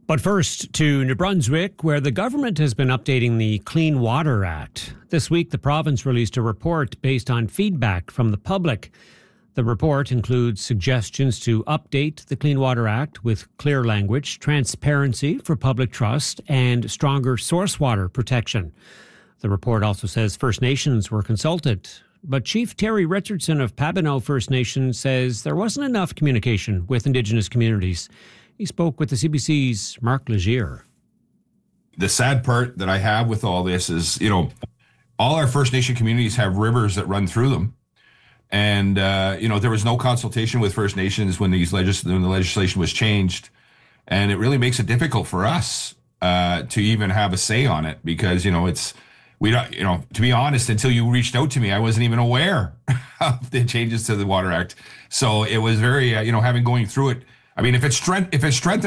But first to New Brunswick, where the government has been updating the Clean Water Act. This week, the province released a report based on feedback from the public. The report includes suggestions to update the Clean Water Act with clear language, transparency for public trust, and stronger source water protection. The report also says First Nations were consulted. But Chief Terry Richardson of Pabineau First Nation says there wasn't enough communication with Indigenous communities. He spoke with the CBC's Mark Legier. The sad part that I have with all this is, all our First Nation communities have rivers that run through them. And, there was no consultation with First Nations when the legislation was changed. And it really makes it difficult for us to even have a say on it because, to be honest, until you reached out to me, I wasn't even aware of the changes to the Water Act. So it was very, having going through it. I mean, if it strengthens